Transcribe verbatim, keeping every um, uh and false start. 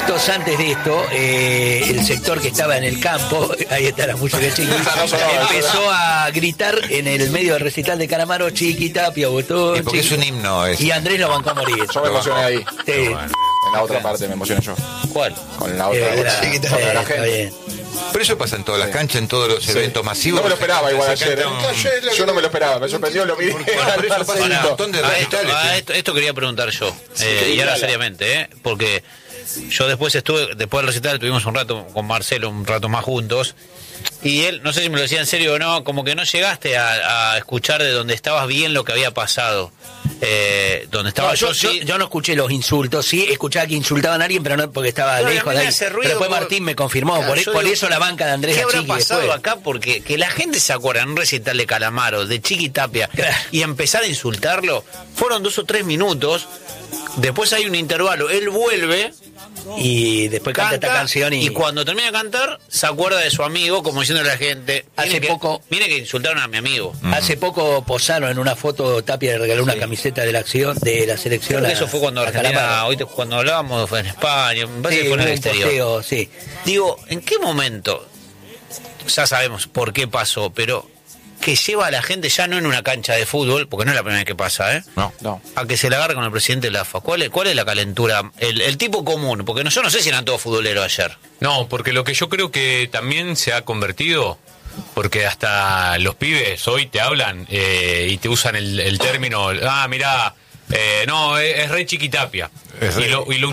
minutos antes de esto, eh, el sector que estaba en el campo, ahí está la música de Chiqui, empezó a gritar en el medio del recital de Calamaro, Chiqui, Tapia, Botón. Y porque Chiqui. es un himno. Es. Y Andrés lo bancó a morir. Yo me emocioné ahí. Sí. Bueno. En la otra parte me emocioné yo. ¿Cuál? Con la otra. Eh, la, Chiquita, eh, la está gente. bien. Pero eso pasa en todas las canchas, en todos los Sí. eventos masivos. No me lo esperaba igual Se ayer. ¿eh? canta un- Yo no me lo esperaba, me sorprendió, lo miré. Por eso pasa en un montón de A esto, recitales. a ¿eh? esto, esto quería preguntar yo, Sí, eh, y ahora dale. seriamente, ¿eh? Porque yo después estuve, después del recital tuvimos un rato con Marcelo, un rato más juntos, y él, no sé si me lo decía en serio o no, como que no llegaste a, a escuchar de donde estabas bien lo que había pasado. Eh, donde estaba No, yo, yo, sí. yo, yo no escuché los insultos, sí escuchaba que insultaban a alguien, pero no porque estaba Pero a lejos mí de me ahí. hace ruido Pero después por- Martín me confirmó, Claro, por, yo por digo, eso la banca de Andrés ¿qué a habrá Chiqui pasado después. acá? Porque que la gente se acuerda en un recital de Calamaro, de Chiqui Tapia, Claro. y empezar a insultarlo, fueron dos o tres minutos, después hay un intervalo, él vuelve, Y después canta, canta, esta canción y, y cuando termina de cantar, se acuerda de su amigo, como diciendo a la gente, Hace "Miren que- poco- miren que insultaron a mi amigo". hace poco posaron en una foto, Tapia le regaló una Sí. camiseta de la acción, de la selección. Creo que a- eso fue cuando a Argentina, Calamaro. hoy te- cuando hablábamos fue en España, me parece Sí, que fue en el un exterior. posteo, sí. Digo, ¿en qué momento? Ya sabemos por qué pasó, pero que lleva a la gente ya no en una cancha de fútbol, porque no es la primera vez que pasa, ¿eh? No. No. A que se la agarre con el presidente de la A F A. ¿Cuál es, cuál es la calentura? El, el tipo común, porque no, yo no sé si eran todos futboleros ayer. No, porque lo que yo creo que también se ha convertido, porque hasta los pibes hoy te hablan eh, y te usan el, el término, ah, mirá, eh, no, es, es re Chiquitapia. Es re- Y lo, y lo